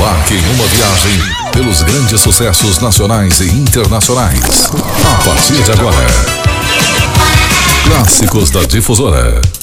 Embarque em uma viagem pelos grandes sucessos nacionais e internacionais. A partir de agora, Clássicos da Difusora.